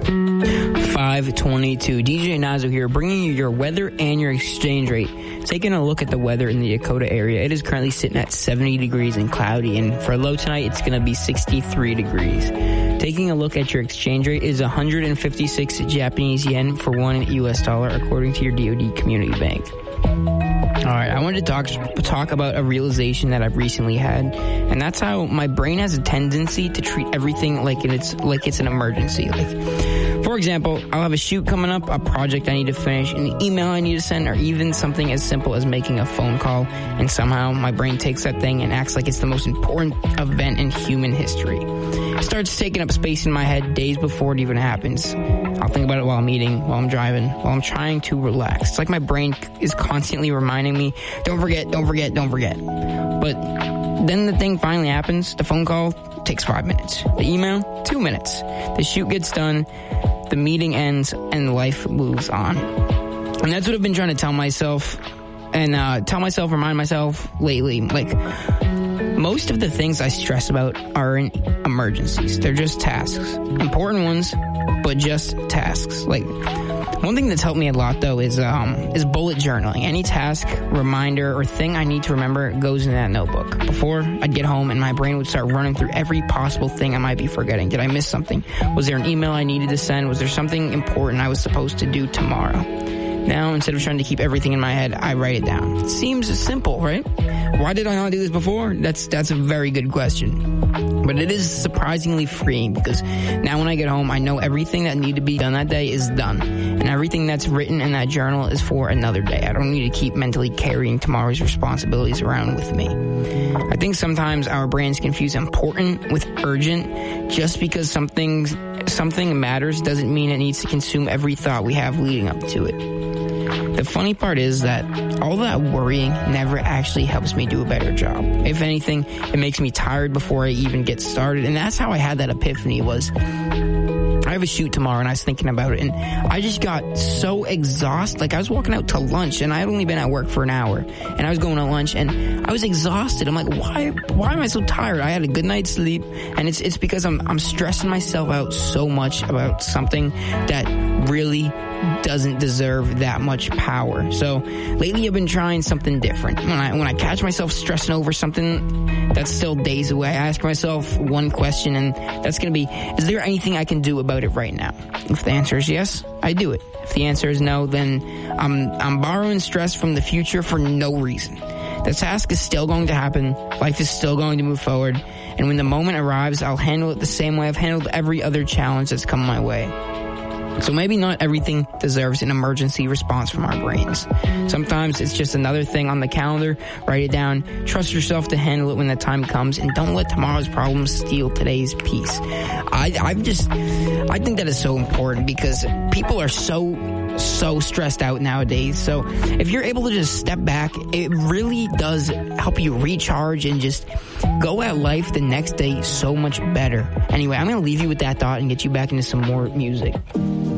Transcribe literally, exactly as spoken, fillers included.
five twenty-two. D J Nazo here, bringing you your weather and your exchange rate. Taking a look at the weather in the Dakota area, it is currently sitting at seventy degrees and cloudy, and for a low tonight, it's going to be sixty-three degrees. Taking a look at your exchange rate is one hundred fifty-six Japanese yen for one U S dollar, according to your D O D Community Bank. All right, I wanted to talk talk about a realization that I've recently had, and that's how my brain has a tendency to treat everything like it's like it's an emergency. Like, for example, I'll have a shoot coming up, a project I need to finish, an email I need to send, or even something as simple as making a phone call, and somehow my brain takes that thing and acts like it's the most important event in human history. It starts taking up space in my head days before it even happens. I'll think about it while I'm eating, while I'm driving, while I'm trying to relax. It's like my brain is constantly reminding me, don't forget, don't forget, don't forget. But then the thing finally happens. The phone call takes five minutes. The email, two minutes. The shoot gets done, the meeting ends, and life moves on. And that's what I've been trying to tell myself, and uh, tell myself, remind myself lately. Like, most of the things I stress about aren't emergencies. They're just tasks. Important ones, but just tasks. Like, one thing that's helped me a lot, though, is um is bullet journaling. Any task, reminder, or thing I need to remember goes in that notebook. Before, I'd get home and my brain would start running through every possible thing I might be forgetting. Did I miss something? Was there an email I needed to send? Was there something important I was supposed to do tomorrow? Now, instead of trying to keep everything in my head, I write it down. It seems simple, right? Why did I not do this before? That's that's a very good question. But it is surprisingly freeing, because now when I get home, I know everything that needed to be done that day is done. And everything that's written in that journal is for another day. I don't need to keep mentally carrying tomorrow's responsibilities around with me. I think sometimes our brains confuse important with urgent. Just because something, something matters doesn't mean it needs to consume every thought we have leading up to it. The funny part is that all that worrying never actually helps me do a better job. If anything, it makes me tired before I even get started. And that's how I had that epiphany. Was I have a shoot tomorrow, and I was thinking about it, and I just got so exhausted. Like, I was walking out to lunch, and I had only been at work for an hour, and I was going to lunch, and I was exhausted. I'm like, why why am I so tired? I had a good night's sleep, and it's it's because I'm I'm stressing myself out so much about something that really doesn't deserve that much power. So lately I've been trying something different. When I when I catch myself stressing over something that's still days away, I ask myself one question, and that's going to be, is there anything I can do about it right now? If the answer is yes, I do it. If the answer is no, then I'm I'm borrowing stress from the future for no reason. The task is still going to happen. Life is still going to move forward. And when the moment arrives, I'll handle it the same way I've handled every other challenge that's come my way. So maybe not everything deserves an emergency response from our brains. Sometimes it's just another thing on the calendar. Write it down. Trust yourself to handle it when the time comes, and don't let tomorrow's problems steal today's peace. I, I've just, I think that is so important, because people are so, so stressed out nowadays. So if you're able to just step back, it really does help you recharge and just go at life the next day so much better. Anyway, I'm going to leave you with that thought and get you back into some more music.